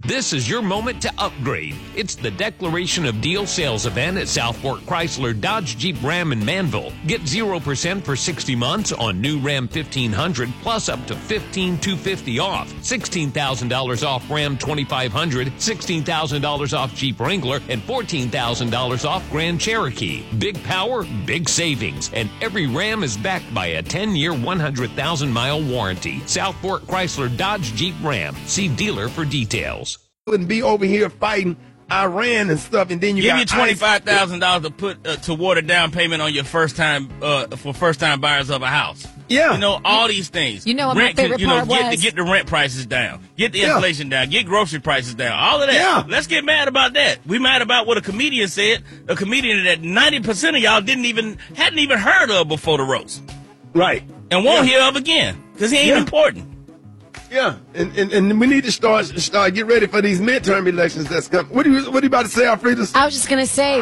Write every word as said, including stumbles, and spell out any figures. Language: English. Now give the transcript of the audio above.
This is your moment to upgrade. It's the Declaration of Deal sales event at Southport Chrysler Dodge Jeep Ram in Manville. Get zero percent for sixty months on new Ram fifteen hundred plus up to fifteen thousand two hundred fifty dollars off, sixteen thousand dollars off Ram twenty-five hundred, sixteen thousand dollars off Jeep Wrangler, and fourteen thousand dollars off Grand Cherokee. Big power, big savings, and every Ram is backed by a ten-year, one hundred thousand mile warranty. Southport Chrysler Dodge Jeep Ram. See dealer for details. Wouldn't be over here fighting Iran and stuff, and then you give got you twenty-five thousand dollars to put uh, toward a down payment on your first time uh, for first time buyers of a house. Yeah, you know all these things. You know what rent my favorite can, you know, part get was? the, get the rent prices down, get the Yeah. inflation down, get grocery prices down. All of that. Yeah. Let's get mad about that. We mad about what a comedian said. A comedian that ninety percent of y'all didn't even hadn't even heard of before the roast, right, and won't Yeah. hear of again because he ain't Yeah. important. Yeah, and, and and we need to start start get ready for these midterm elections that's coming. What are you what are you about to say, Alfredo? I was just going to say